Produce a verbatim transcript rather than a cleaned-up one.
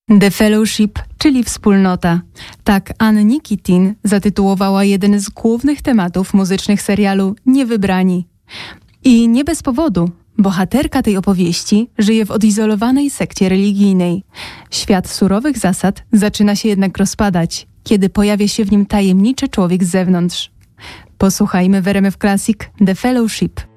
The Fellowship, czyli wspólnota. Tak Ann Nikitin zatytułowała jeden z głównych tematów muzycznych serialu Niewybrani. I nie bez powodu. Bohaterka tej opowieści żyje w odizolowanej sekcie religijnej. Świat surowych zasad zaczyna się jednak rozpadać, kiedy pojawia się w nim tajemniczy człowiek z zewnątrz. Posłuchajmy w R M F Classic The Fellowship.